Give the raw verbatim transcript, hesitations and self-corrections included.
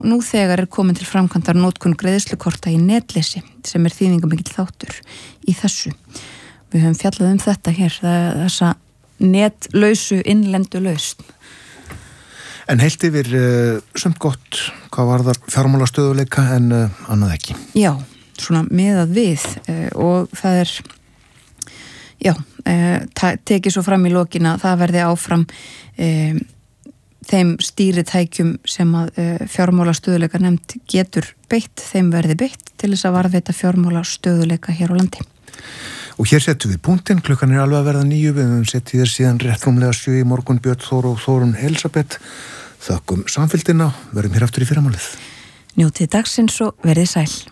nú þegar er komin til framkvæmdar notkun greiðslukorta í netleysi sem er þýðingamikill þáttur í þessu. Við höfum fjallað um þetta hér, þessa netlausu innlendu lausn. En heilt yfir uh, sumt gott, hvað var þar fjármálastöðuleika en uh, annað ekki? Já, svona miðað við uh, og það er, já, uh, tekið svo fram í lokina, það verði áfram uh, þeim stýritækjum sem að uh, fjármálastöðuleika nefnd getur beitt, þeim verði beitt til þess að varðveita fjármálastöðuleika hér á landi. Og hér setjum við punktinn, klukkan er alveg að verða níu, við höfum sett í þér síðan rétt rúmlega sjö í morgun, Björn Þór og Þórunn Elisabeth. Þökkum samfylgdina, verðum hér aftur í fyrramálið. Njótið dagsins og verðið sæl.